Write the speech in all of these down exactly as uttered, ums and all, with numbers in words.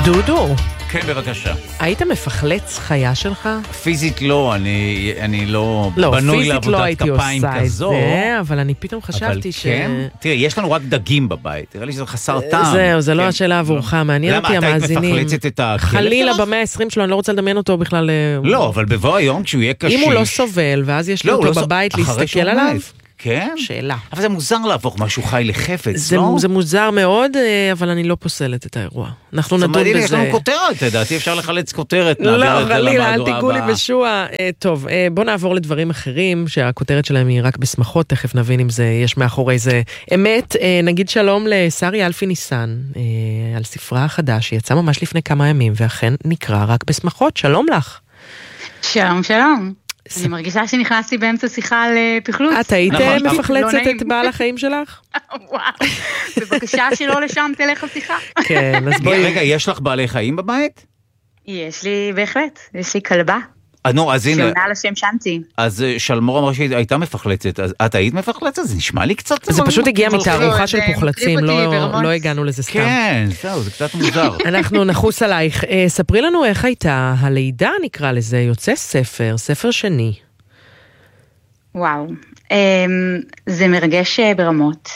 דודו. כן, בבקשה. היית מפחלץ חיה שלך? פיזית לא, אני, אני לא, לא בנוי פיזית לא הייתי כפיים עושה כזו, את זה, אבל אני פתאום חשבתי ש... כן? תראה, יש לנו רק דגים בבית, תראה לי שזה חסר טעם. זהו, זה לא כן. השאלה עבורך, מעניין אותי המאזינים. למה, אתה היית מפחלצת את הכלב שלך? חלילה במאה ה-עשרים שלו, אני לא רוצה לדמיין אותו בכלל. לא, אבל בבוא היום, כשהוא יהיה קשיש... אם הוא לא סובל, ואז יש לי אותו בבית להסתכל עליו. כן? שאלה. אבל זה מוזר להפוך משהו חי לחפץ, זה, לא? זה מוזר מאוד, אבל אני לא פוסלת את האירוע. אנחנו נדון בזה. יש לנו כותרת, לדעתי אפשר לחלץ כותרת. לא, חלילה, אל תיגעו לי בשוע. טוב, בוא נעבור לדברים אחרים, שהכותרת שלהם היא רק בשמחות, תכף נבין אם זה, יש מאחורי זה אמת. נגיד שלום לשרי אלפי ניסן, על ספרה החדש, שיצא ממש לפני כמה ימים, ואכן נקרא רק בשמחות. שלום לך. שלום, שלום. אני מרגישה שנכנסתי באמצע שיחה על פחלוץ. את היית מפחלצת את בעל החיים שלך? וואו, בבקשה שלא לשם תלך השיחה. כן, אז בואי. רגע, יש לך בעלי חיים בבית? יש לי בהחלט, יש לי כלבה. נו, אז הנה. שעונה לשם שנתי. אז שלמור אמרה שהיא הייתה מפחלצת, אז את היית מפחלצת? זה נשמע לי קצת... זה פשוט הגיע מתערוכה של פוחלצים, לא הגענו לזה סתם. כן, זהו, זה קצת מוזר. אנחנו נחוס עלייך. ספרי לנו איך הייתה הלידה, נקרא לזה, יוצא ספר, ספר שני. וואו, זה מרגש ברמות.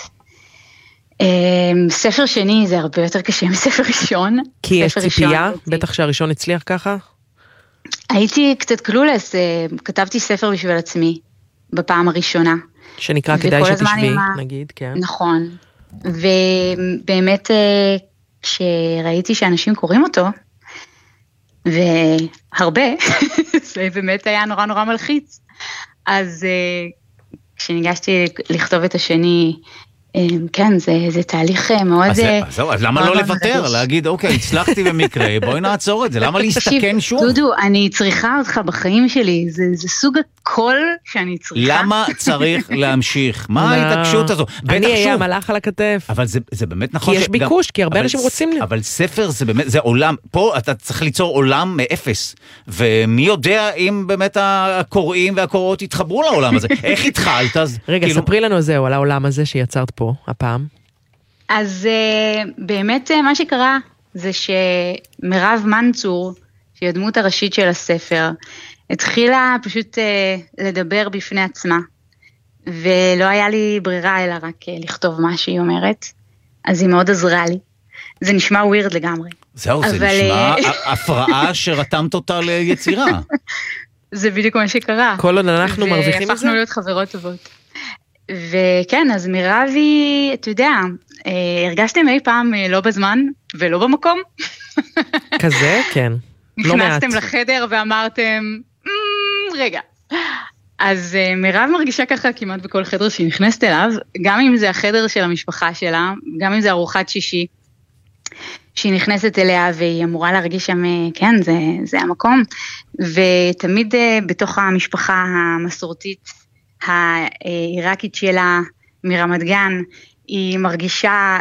ספר שני זה הרבה יותר קשה מספר ראשון. כי יש ציפייה, בטח שהראשון הצליח ככה? הייתי קצת קלולס, כתבתי ספר בשביל עצמי, בפעם הראשונה. שנקרא כדאי שתשבי, נגיד, כן. נכון. ובאמת, כשראיתי שאנשים קוראים אותו, והרבה, זה באמת היה נורא נורא מלחיץ. אז כשניגשתי לכתוב את השני, כן, זה, זה תהליך מאוד... אז, אז, אז למה לא לוותר? להגיד, אוקיי, הצלחתי במקרה, בואי נעצור את זה. למה להסתכן שוב? דודו, אני צריכה אותך בחיים שלי. זה, זה סוג הכל שאני צריכה. למה צריך להמשיך? מה ההתעקשות הזו? אני אהיה מלאך על הכתף. אבל זה, זה באמת נכון. כי יש ביקוש, כי הרבה אנשים רוצים... אבל ספר זה באמת, זה עולם. פה אתה צריך ליצור עולם מאפס. ומי יודע אם באמת הקוראים והקוראות יתחברו לעולם הזה. איך התחלת? רגע, ספרי לנו זהו, על העולם הזה שיצרת פה. הפעם? אז uh, באמת uh, מה שקרה זה שמרב מנצור, שהיא הדמות הראשית של הספר, התחילה פשוט uh, לדבר בפני עצמה, ולא היה לי ברירה אלא רק uh, לכתוב מה שהיא אומרת, אז היא מאוד עזרה לי. זה נשמע ווירד לגמרי. זהו, זה נשמע הפרעה שרתמת אותה ליצירה. זה בדיוק מה שקרה. כל עוד אנחנו מרוויחים את זה? והפכנו להיות חברות טובות. וכן, אז מירב היא, אתה יודע, הרגשתם אי פעם לא בזמן ולא במקום? כזה, כן. לא מעט. נכנסתם לחדר ואמרתם, רגע. אז מירב מרגישה ככה כמעט בכל חדר שהיא נכנסת אליו, גם אם זה החדר של המשפחה שלה, גם אם זה ארוחת שישי, שהיא נכנסת אליה והיא אמורה להרגיש שם, כן, זה, זה המקום. ותמיד בתוך המשפחה המסורתית, העיראקית שלה מרמת גן, היא מרגישה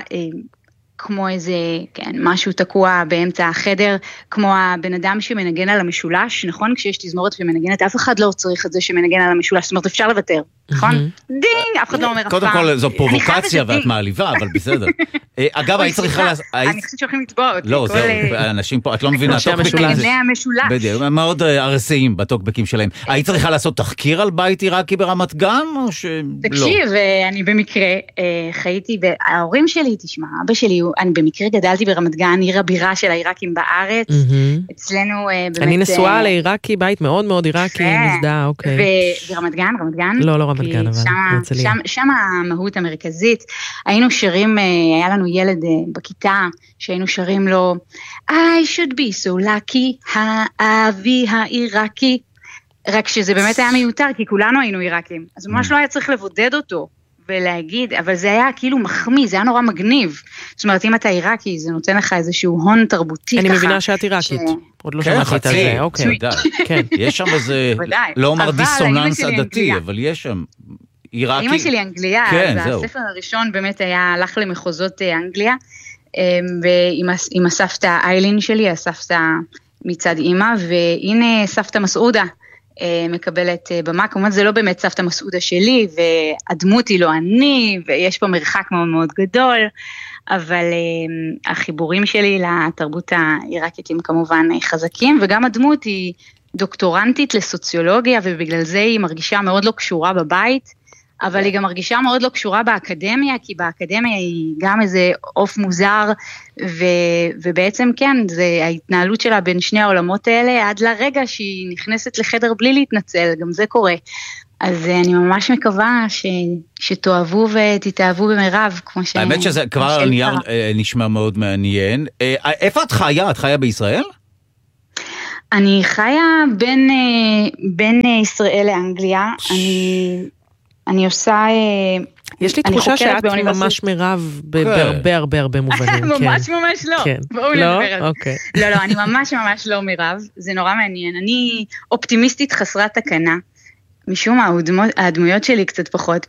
כמו איזה, כן, משהו תקוע באמצע החדר, כמו הבן אדם שמנגן על המשולש, נכון? כשיש תזמורת שמנגנת, אף אחד לא צריך את זה שמנגן על המשולש, זאת אומרת, אפשר לוותר, נכון? דינג, אף אחד לא אומר אף פעם. קודם כל, זו פרובוקציה ואת מעליבה, אבל בסדר. אגב, היית צריכה... אני חושבת שהולכים לטבוע אותי. לא, זהו, אנשים פה, את לא מבינה, מנגני המשולש. בדיוק, הם מאוד ארסיים בטוקבקים שלהם. היית צריכה לעשות תחקיר על בית עיראקי ברמת גן, או שלא? תקשיב, אני במקרה חייתי, ההורים שלי, תשמע, אבא שלי, אני במקרה גדלתי ברמת גן, עיר הבירה של העיראקים בארץ, אצלנו באמת... אני נשואה לעיראקי, בית מאוד מאוד עיראקי, מזדהה, אוקיי. ורמת גן, רמת גן? לא, לא רמת גן, אבל הרצליה. שם המהות המרכזית, היינו שרים, היה לנו ילד בכיתה, שהיינו שרים לו, I should be so lucky, האבי העיראקי, רק שזה באמת היה מיותר, כי כולנו היינו עיראקים, אז ממש לא היה צריך לבודד אותו, ולהגיד, אבל זה היה כאילו מחמיא, זה היה נורא מגניב. זאת אומרת, אם אתה עיראקי, זה נותן לך איזשהו הון תרבותי. אני מבינה שאת עיראקית. עוד לא שמעתי את זה. אוקיי. כן, יש שם איזה, לא אומר דיסוננס עדתי, אבל יש שם עיראקי. אמא שלי אנגליה, אז הספר הראשון באמת היה, הלך למחוזות אנגליה, ועם הסבתא איילין שלי, הסבתא מצד אמא, והנה סבתא מסעודה, מקבלת במה, כמובן זה לא באמת סבתא מסעודה שלי, והדמות היא לא אני, ויש פה מרחק מאוד מאוד גדול, אבל החיבורים שלי לתרבות העיראקית הם כמובן חזקים, וגם הדמות היא דוקטורנטית לסוציולוגיה, ובגלל זה היא מרגישה מאוד לא קשורה בבית, אבל היא גם מרגישה מאוד לא קשורה באקדמיה, כי באקדמיה היא גם איזה עוף מוזר, ו, ובעצם כן, זה ההתנהלות שלה בין שני העולמות האלה, עד לרגע שהיא נכנסת לחדר בלי להתנצל, גם זה קורה. אז אני ממש מקווה ש, שתאהבו ותתאהבו במרב, כמו ש... האמת שזה כבר על נייר נשמע מאוד מעניין. איפה את חיה? את חיה בישראל? אני חיה בין, בין ישראל לאנגליה, אני... אני עושה... יש לי תחושה שאת ממש מרב בהרבה הרבה הרבה מובנים. ממש ממש לא. בואו נדבר על זה. לא, לא, אני ממש ממש לא מרב. זה נורא מעניין. אני אופטימיסטית חסרת תקנה. משום מה, הדמויות שלי קצת פחות.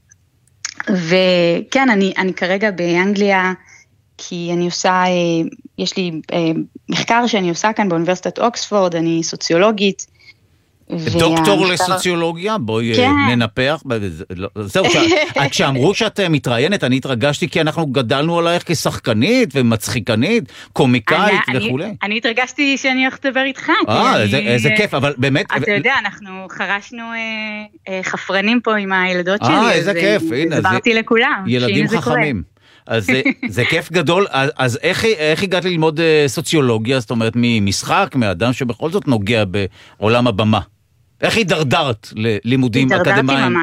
וכן, אני כרגע באנגליה, כי אני עושה, יש לי מחקר שאני עושה כאן באוניברסיטת אוקספורד, אני סוציולוגית, דוקטור לסוציולוגיה, בואי ננפח, זהו, כשאמרו שאת מתראיינת, אני התרגשתי כי אנחנו גדלנו עלייך כשחקנית ומצחיקנית, קומיקאית וכו'. אני התרגשתי שאני הולכת לדבר איתך. אה, איזה כיף, אבל באמת... אתה יודע, אנחנו חרשנו חפרנים פה עם הילדות שלי. אה, איזה כיף, הנה. הסברתי לכולם. ילדים חכמים. אז זה כיף גדול, אז איך הגעת ללמוד סוציולוגיה, זאת אומרת ממשחק, מאדם שבכל זאת נוגע בעולם הבמה? איך הידרדרת ללימודים אקדמיים? הידרדרתי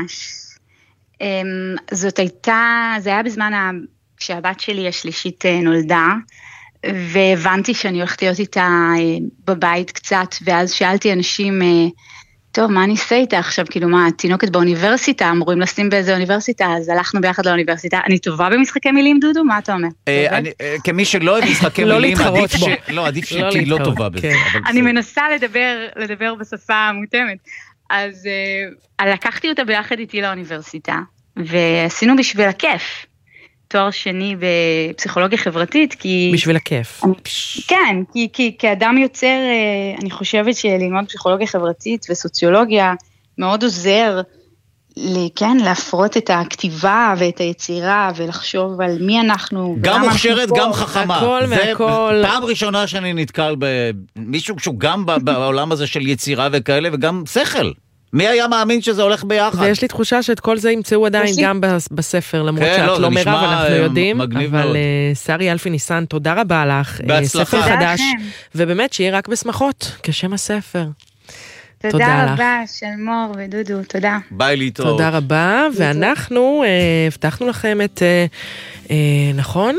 ממש. זאת הייתה, זה היה בזמן כשהבת שלי השלישית נולדה, והבנתי שאני הולכת להיות איתה בבית קצת, ואז שאלתי אנשים, טוב, מה אני אעשה איתה עכשיו? כאילו מה, תינוקת באוניברסיטה, אמורים לשים באיזה אוניברסיטה, אז הלכנו ביחד לאוניברסיטה. אני טובה במשחקי מילים, דודו? מה אתה אומר? כמי שלא אוהב משחקי מילים, עדיף שתהי לא טובה בזה. אני מנסה לדבר בשפה המותאמת. אז לקחתי אותה ביחד איתי לאוניברסיטה, ועשינו בשביל הכיף. תואר שני בפסיכולוגיה חברתית, כי... בשביל הכיף. כן, כי, כי כאדם יוצר, אני חושבת שללמוד פסיכולוגיה חברתית וסוציולוגיה מאוד עוזר, כן, להפרות את הכתיבה ואת היצירה, ולחשוב על מי אנחנו. גם מוכשרת, גם חכמה. הכל מהכל. פעם ראשונה שאני נתקל במישהו שהוא גם בעולם הזה של יצירה וכאלה, וגם שכל. מי היה מאמין שזה הולך ביחד? ויש לי תחושה שאת כל זה ימצאו עדיין גם בספר, למרות שאת לא מרב, אנחנו יודעים. אבל שרי אלפי ניסן, תודה רבה לך. בהצלחה. ספר חדש, ובאמת שיהיה רק בשמחות, כשם הספר. תודה רבה, שלמור ודודו, תודה. ביי ליטו. תודה רבה, ואנחנו הבטחנו לכם את, נכון?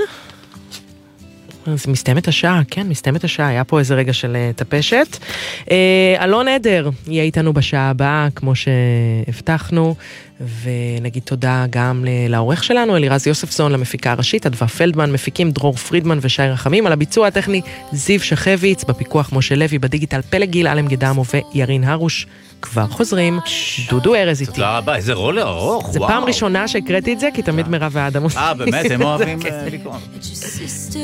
אז מסתיימת השעה, כן, מסתיימת השעה, היה פה איזה רגע של טפשת. אלון עדר יהיה איתנו בשעה הבאה, כמו שהבטחנו, ונגיד תודה גם לעורך שלנו, אלירז יוספסון, למפיקה הראשית, אדווה פלדמן, מפיקים דרור פרידמן ושי רחמים, על הביצוע הטכני זיו שחביץ, בפיקוח משה לוי, בדיגיטל פלגיל, אלם גדמו וירין הרוש. כבר חוזרים, דודו ארז איתי. תודה רבה, איזה רולר ארוך, וואו. זה פעם ראשונה שהקראתי את זה, כי תמיד מרב ואדם עושים. אה, באמת, הם אוהבים לקרוא.